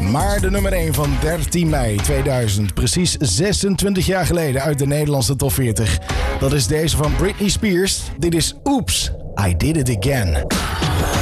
Maar de nummer 1 van 13 mei 2000, precies 26 jaar geleden uit de Nederlandse top 40. Dat is deze van Britney Spears. Dit is Oops, I Did It Again.